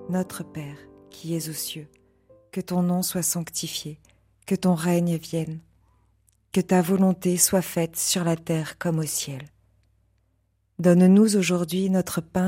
Notre Père, qui es aux cieux, que ton nom soit sanctifié, que ton règne vienne, que ta volonté soit faite sur la terre comme au ciel. Donne-nous aujourd'hui notre pain